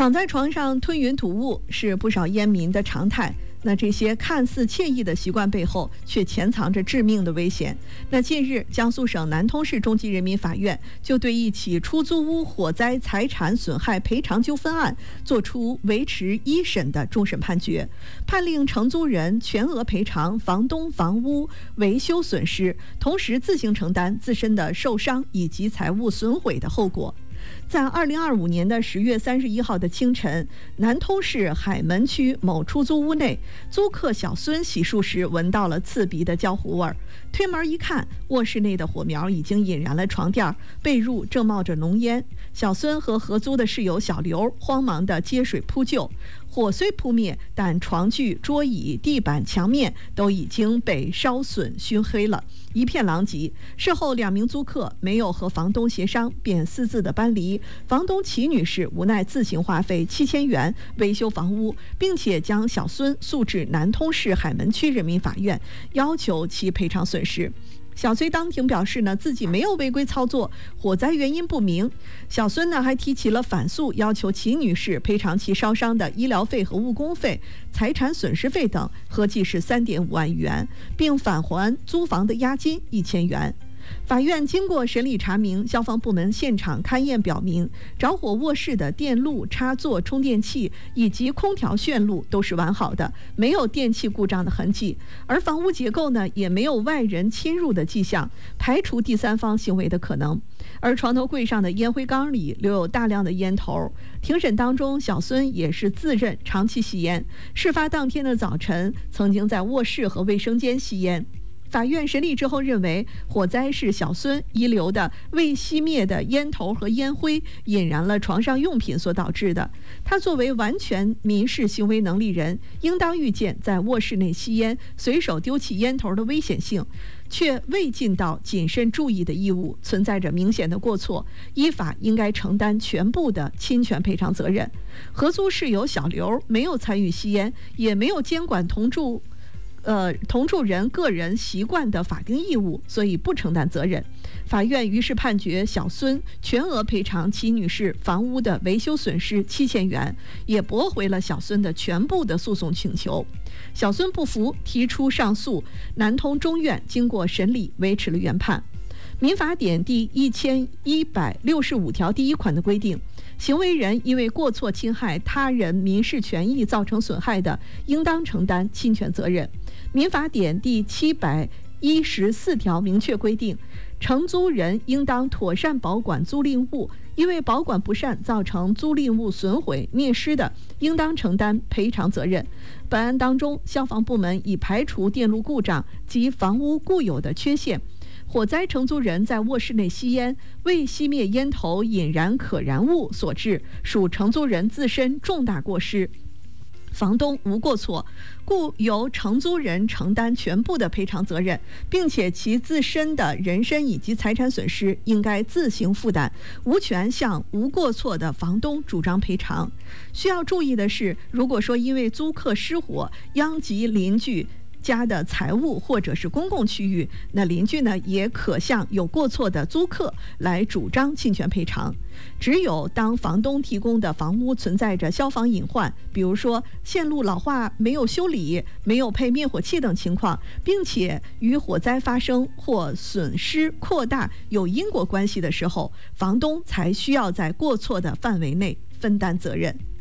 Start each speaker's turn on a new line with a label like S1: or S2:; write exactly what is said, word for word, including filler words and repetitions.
S1: 躺在床上吞云吐雾是不少烟民的常态，那这些看似惬意的习惯背后却潜藏着致命的危险。那近日，江苏省南通市中级人民法院就对一起出租屋火灾财产损害赔偿纠纷案作出维持一审的终审判决，判令承租人全额赔偿房东房屋维修损失，同时自行承担自身的受伤以及财物损毁的后果。在二零二五年的十月三十一号的清晨，南通市海门区某出租屋内，租客小孙洗漱时闻到了刺鼻的焦糊味儿，推门一看，卧室内的火苗已经引燃了床垫，被褥正冒着浓烟。小孙和合租的室友小刘慌忙地接水扑救，火虽扑灭，但床具、桌椅、地板、墙面都已经被烧损熏黑了，一片狼藉。事后，两名租客没有和房东协商，便私自的搬离。房东齐女士无奈自行花费七千元维修房屋，并且将小孙诉至南通市海门区人民法院，要求其赔偿损失。小崔当庭表示呢，自己没有违规操作，火灾原因不明。小孙呢还提起了反诉，要求齐女士赔偿其烧伤的医疗费和误工费、财产损失费等，合计是三点五万元，并返还租房的押金一千元。法院经过审理查明，消防部门现场勘验表明，着火卧室的电路、插座、充电器以及空调线路都是完好的，没有电器故障的痕迹，而房屋结构呢也没有外人侵入的迹象，排除第三方行为的可能。而床头柜上的烟灰缸里留有大量的烟头。庭审当中，小孙也是自认长期吸烟，事发当天的早晨曾经在卧室和卫生间吸烟。法院审理之后认为，火灾是小孙遗留的未熄灭的烟头和烟灰引燃了床上用品所导致的。他作为完全民事行为能力人，应当预见在卧室内吸烟、随手丢弃烟头的危险性，却未尽到谨慎注意的义务，存在着明显的过错，依法应该承担全部的侵权赔偿责任。合租室友小刘没有参与吸烟，也没有监管同住呃，同住人个人习惯的法定义务，所以不承担责任。法院于是判决小孙全额赔偿齐女士房屋的维修损失七千元，也驳回了小孙的全部的诉讼请求。小孙不服，提出上诉，南通中院经过审理，维持了原判。民法典第一千一百六十五条第一款的规定，行为人因为过错侵害他人民事权益造成损害的，应当承担侵权责任。民法典第七百一十四条明确规定，承租人应当妥善保管租赁物，因为保管不善造成租赁物损毁灭失的，应当承担赔偿责任。本案当中，消防部门已排除电路故障及房屋固有的缺陷。火灾承租人在卧室内吸烟，未熄灭烟头引燃可燃物所致，属承租人自身重大过失，房东无过错，故由承租人承担全部的赔偿责任，并且其自身的人身以及财产损失应该自行负担，无权向无过错的房东主张赔偿。需要注意的是，如果说因为租客失火殃及邻居家的财物或者是公共区域，那邻居呢也可向有过错的租客来主张侵权赔偿。只有当房东提供的房屋存在着消防隐患，比如说线路老化没有修理、没有配灭火器等情况，并且与火灾发生或损失扩大有因果关系的时候，房东才需要在过错的范围内分担责任。